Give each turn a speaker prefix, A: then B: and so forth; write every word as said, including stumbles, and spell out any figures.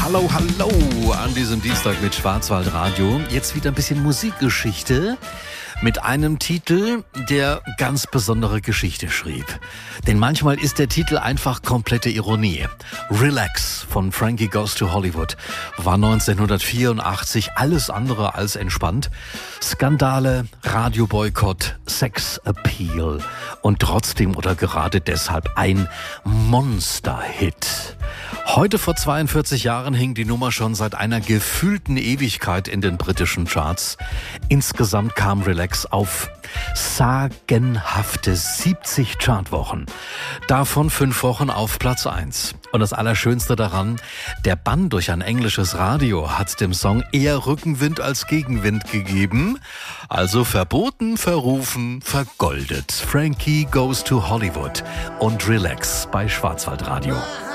A: Hallo, hallo an diesem Dienstag mit Schwarzwaldradio. Jetzt wieder ein bisschen Musikgeschichte mit einem Titel, der ganz besondere Geschichte schrieb. Denn manchmal ist der Titel einfach komplette Ironie. Relax von Frankie Goes to Hollywood war neunzehnhundertvierundachtzig alles andere als entspannt. Skandale, Radioboykott, Sexappeal und trotzdem oder gerade deshalb ein Monsterhit. Heute vor zweiundvierzig Jahren hing die Nummer schon seit einer gefühlten Ewigkeit in den britischen Charts. Insgesamt kam Relax auf sagenhafte siebzig Chartwochen. Davon fünf Wochen auf Platz eins. Und das Allerschönste daran, der Bann durch ein englisches Radio hat dem Song eher Rückenwind als Gegenwind gegeben. Also verboten, verrufen, vergoldet. Frankie Goes to Hollywood und Relax bei Schwarzwaldradio.